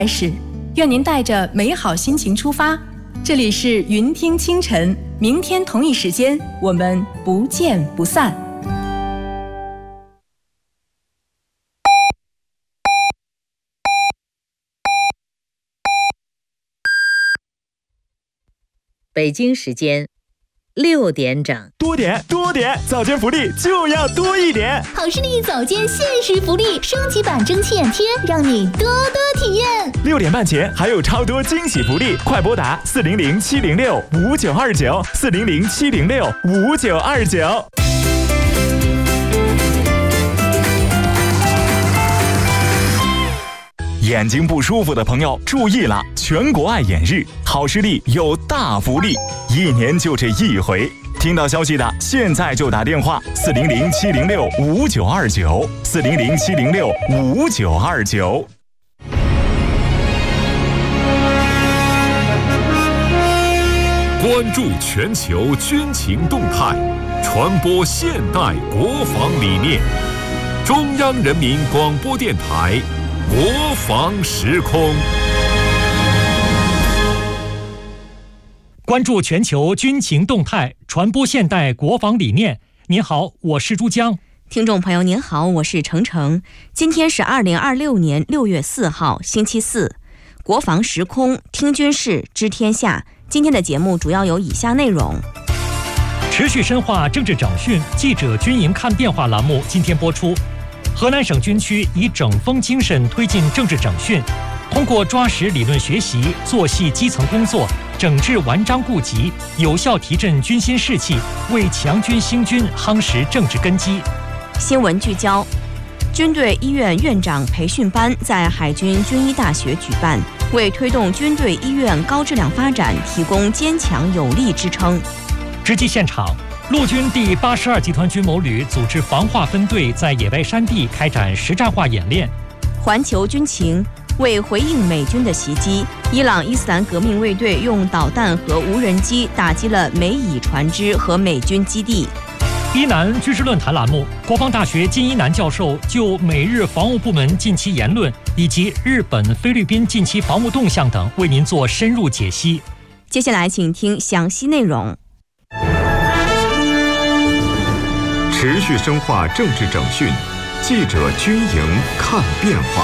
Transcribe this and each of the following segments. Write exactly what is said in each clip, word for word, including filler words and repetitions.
开始，愿您带着美好心情出发。这里是云听清晨，明天同一时间我们不见不散。 北京时间六点整， 多点多点，早间福利就要多一点。 好视力早间限时福利升级版蒸汽眼贴，让你多多体验。 六点半前还有超多惊喜福利，快拨打四零零七零六五九二九四零零七零六五九二九。眼睛不舒服的朋友注意了，全国爱眼日，好视力有大福利，一年就这一回。听到消息的现在就打电话四零零七零六五九二九四零零七零六五九二九。 关注全球军情动态，传播现代国防理念。中央人民广播电台国防时空， 关注全球军情动态，传播现代国防理念。您好，我是珠江。 听众朋友您好，我是程程。今天是二零二六年六月四号，星期四。国防时空，听军事，知天下。今天的节目主要有以下内容： 持续深化政治整训，记者军营看变化栏目今天播出。河南省军区以整风精神推进政治整训，通过抓实理论学习，做细基层工作，整治顽瘴痼疾，有效提振军心士气，为强军兴军夯实政治根基。 新闻聚焦：军队医院院长培训班在海军军医大学举办，为推动军队医院高质量发展提供坚强有力支撑。 直击现场，陆军第八十二集团军某旅组织防化分队在野外山地开展实战化演练。 环球军情：为回应美军的袭击，伊朗伊斯兰革命卫队用导弹和无人机打击了美以船只和美军基地。 伊南军事论坛栏目，国防大学金一南教授就美日防务部门近期言论以及日本、菲律宾近期防务动向等为您做深入解析。 接下来请听详细内容。 持续深化政治整训，记者军营看变化。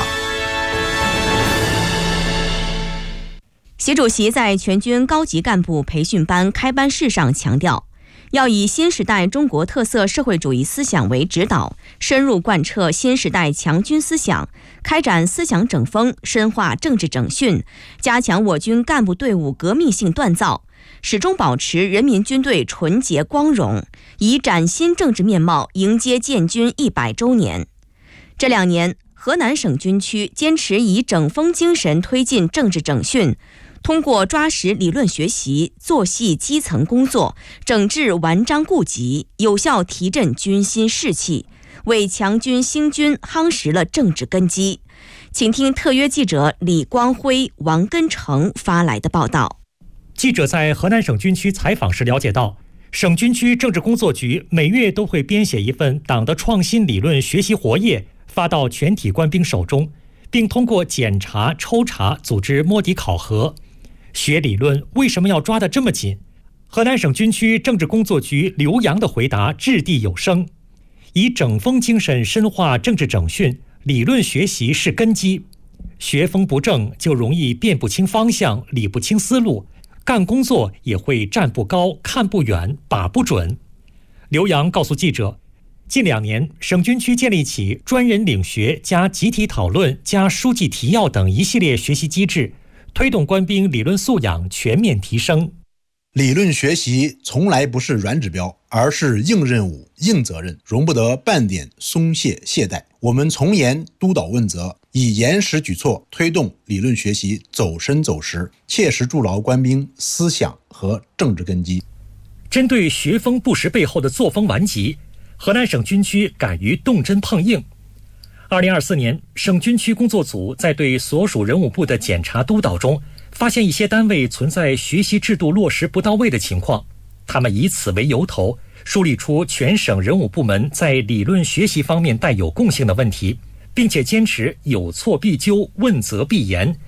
习主席在全军高级干部培训班开班式上强调，要以新时代中国特色社会主义思想为指导，深入贯彻新时代强军思想，开展思想整风，深化政治整训，加强我军干部队伍革命性锻造，始终保持人民军队纯洁光荣，以崭新政治面貌迎接建军一百周年。这两年，河南省军区坚持以整风精神推进政治整训，通过抓实理论学习，做细基层工作，整治顽瘴痼疾，有效提振军心士气，为强军兴军夯实了政治根基。请听特约记者李光辉、王根成发来的报道。 记者在河南省军区采访时了解到，省军区政治工作局每月都会编写一份党的创新理论学习活页，发到全体官兵手中，并通过检查、抽查组织摸底考核。学理论为什么要抓得这么紧？河南省军区政治工作局刘洋的回答掷地有声：以整风精神深化政治整训，理论学习是根基，学风不正就容易辨不清方向，理不清思路，干工作也会站不高、看不远、把不准。刘洋告诉记者，近两年省军区建立起专人领学加集体讨论加书记提要等一系列学习机制，推动官兵理论素养全面提升。 理论学习从来不是软指标，而是硬任务、硬责任，容不得半点松懈懈怠。我们从严督导问责，以严实举措推动理论学习走深走实，切实筑牢官兵思想和政治根基。 针对学风不实背后的作风顽疾，河南省军区敢于动真碰硬。二零二四年，省军区工作组在对所属人武部的检查督导中，发现一些单位存在学习制度落实不到位的情况。他们以此为由头，梳理出全省人武部门在理论学习方面带有共性的问题，并且坚持有错必纠、问责必严，